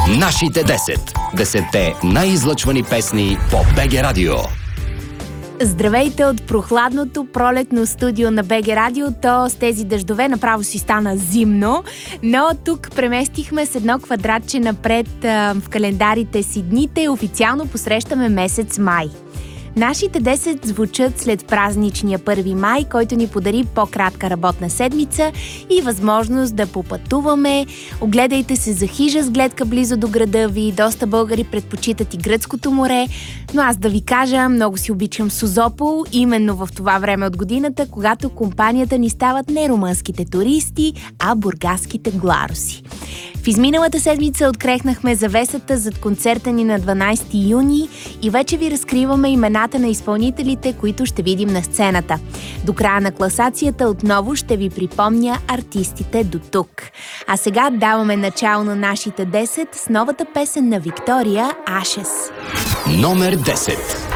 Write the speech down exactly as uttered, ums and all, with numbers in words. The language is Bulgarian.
Нашите десет. Десетте най-излъчвани песни по БГ Радио. Здравейте от прохладното пролетно студио на БГ Радио. То с тези дъждове направо си стана зимно, но тук преместихме с едно квадратче напред а, в календарите си дните и официално посрещаме месец май. Нашите десет звучат след празничния първи май, който ни подари по-кратка работна седмица и възможност да попътуваме. Огледайте се за хижа с гледка близо до града ви. Доста българи предпочитат и Гръцкото море, но аз да ви кажа, много си обичам Созопол, именно в това време от годината, когато компанията ни стават не румънските туристи, а бургаските гларуси. В изминалата седмица открехнахме завесата зад концерта ни на дванайсети юни и вече ви разкриваме имената на изпълнителите, които ще видим на сцената. До края на класацията отново ще ви припомня артистите до тук. А сега даваме начало на нашите десет с новата песен на Виктория Ashes. Номер десет.